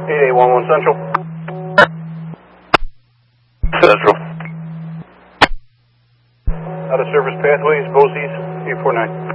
8811 Central. Central. Out of service pathways, BOCES, 849.